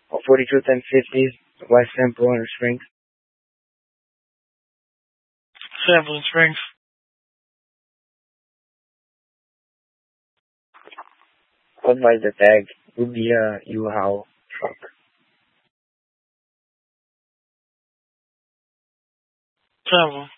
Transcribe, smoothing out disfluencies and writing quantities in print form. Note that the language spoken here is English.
A 42 1050 West Sample in Springs. Sample in Springs. What by the tag would be a U-Haul truck. Sample.